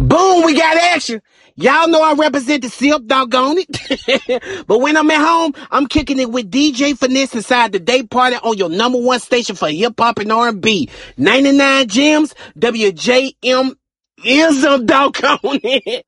Boom, we got action. Y'all know I represent the SIP, doggone it. But when I'm at home, I'm kicking it with DJ Finesse inside the day party on your number one station for hip hop and R&B. 99 Gems, WJM ism, doggone it.